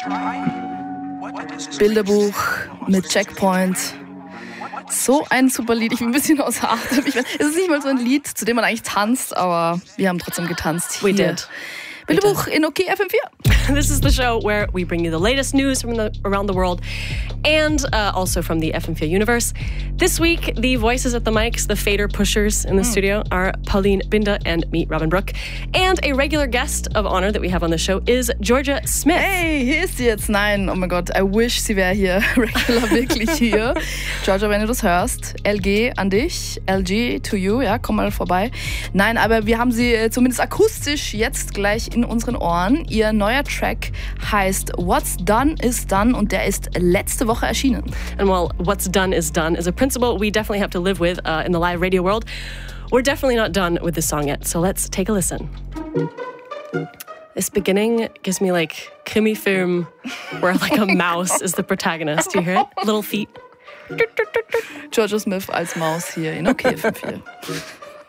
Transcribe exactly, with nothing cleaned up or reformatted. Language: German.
Bilderbuch mit Checkpoint. So ein super Lied. Ich bin ein bisschen außer Atem. Ich mein, es ist nicht mal so ein Lied, zu dem man eigentlich tanzt, aber wir haben trotzdem getanzt. We hier. did. Bilderbuch in OK F M vier. This is the show where we bring you the latest news from the, around the world and uh, also from the F M vier universe. This week, the voices at the mics, the fader pushers in the mm. studio, are Pauline Binder and me, Robin Brook. And a regular guest of honor that we have on the show is Georgia Smith. Hey, hier ist sie jetzt. Nein, oh mein Gott, I wish sie wäre hier. Regular wirklich hier. Georgia, wenn du das hörst, L G an dich, L G to you, ja, komm mal vorbei. Nein, aber wir haben sie äh, zumindest akustisch jetzt gleich in unseren Ohren. Ihr neuer Track heißt What's Done is Done und der ist letzte Woche erschienen. And while What's Done is Done is a principle we definitely have to live with uh, in the live radio world, we're definitely not done with this song yet. So let's take a listen. This beginning gives me like krimi film where like a mouse is the protagonist. Do you hear it? Little feet. Georgia Smith als Maus hier in OK F M vier.